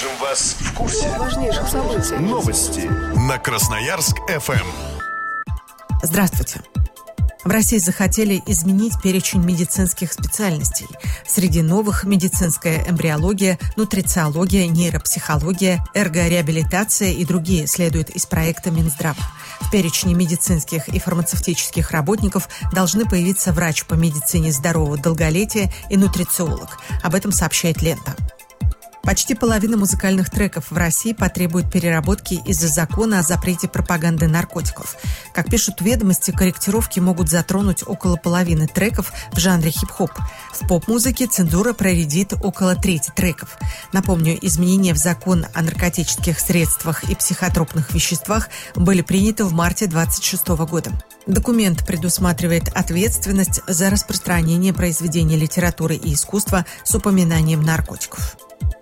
Держим вас в курсе важнейших событий. Новости на Красноярск-ФМ. Здравствуйте. В России захотели изменить перечень медицинских специальностей. Среди новых медицинская эмбриология, нутрициология, нейропсихология, эргореабилитация и другие следуют из проекта Минздрава. В перечне медицинских и фармацевтических работников должны появиться врач по медицине здорового долголетия и нутрициолог. Об этом сообщает «Лента». Почти половина музыкальных треков в России потребует переработки из-за закона о запрете пропаганды наркотиков. Как пишут «Ведомости», корректировки могут затронуть около половины треков в жанре хип-хоп. В поп-музыке цензура проредит около трети треков. Напомню, изменения в закон о наркотических средствах и психотропных веществах были приняты в марте 2026 года. Документ предусматривает ответственность за распространение произведений литературы и искусства с упоминанием наркотиков.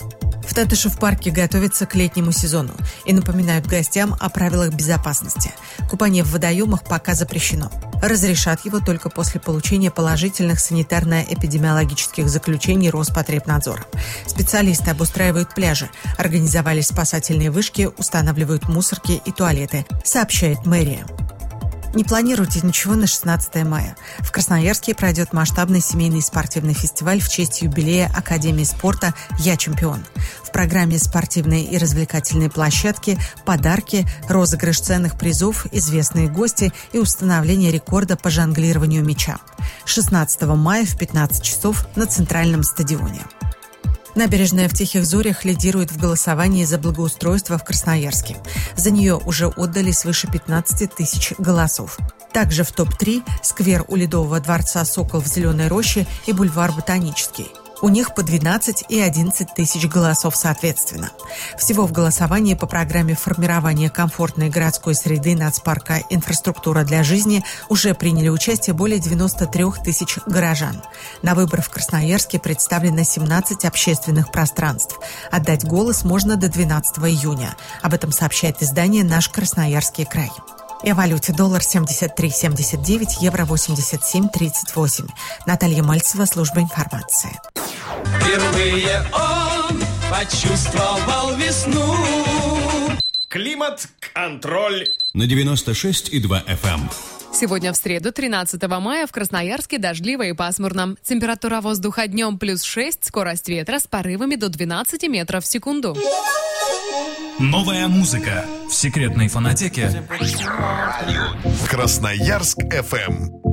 В Татышев-парке готовятся к летнему сезону и напоминают гостям о правилах безопасности. Купание в водоемах пока запрещено. Разрешат его только после получения положительных санитарно-эпидемиологических заключений Роспотребнадзора. Специалисты обустраивают пляжи, организовали спасательные вышки, устанавливают мусорки и туалеты, сообщает мэрия. Не планируйте ничего на 16 мая. В Красноярске пройдет масштабный семейный спортивный фестиваль в честь юбилея Академии спорта «Я чемпион». В программе спортивные и развлекательные площадки, подарки, розыгрыш ценных призов, известные гости и установление рекорда по жонглированию мяча. 16 мая в 15 часов на Центральном стадионе. Набережная в Тихих Зорях лидирует в голосовании за благоустройство в Красноярске. За нее уже отдали свыше 15 тысяч голосов. Также в топ-3 сквер у Ледового дворца «Сокол» в Зеленой Роще и бульвар Ботанический. У них по 12 и 11 тысяч голосов соответственно. Всего в голосовании по программе формирования комфортной городской среды нацпарка «Инфраструктура для жизни» уже приняли участие более 93 тысяч горожан. На выборы в Красноярске представлено 17 общественных пространств. Отдать голос можно до 12 июня. Об этом сообщает издание «Наш Красноярский край». И о валюте: доллар 73,79, евро 87,38. Наталья Мальцева, служба информации. Впервые он почувствовал весну. Климат-контроль на 96,2 FM. Сегодня в среду, 13 мая, в Красноярске дождливо и пасмурно. Температура воздуха днем +6, скорость ветра с порывами до 12 метров в секунду. Новая музыка в секретной фонотеке Красноярск-ФМ.